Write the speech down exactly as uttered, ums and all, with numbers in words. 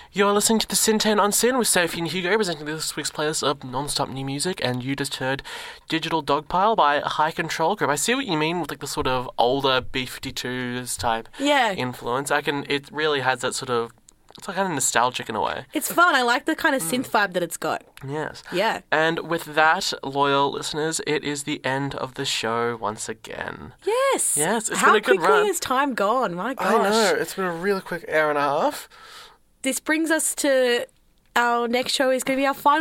You're listening to the Sin ten on Sin with Sophie and Hugo, presenting this week's playlist of non-stop new music, and you just heard Digital Dogpile by High Control Group. I see what you mean with like the sort of older B fifty-twos type Yeah. influence. I can. It really has that sort of. It's like kind of nostalgic in a way. It's fun. I like the kind of synth vibe that it's got. Yes. Yeah. And with that, loyal listeners, it is the end of the show once again. Yes. Yes, it's How been a good quickly run. has time gone? My gosh. I know. It's been a really quick hour and a half. This brings us to our next show is going to be our final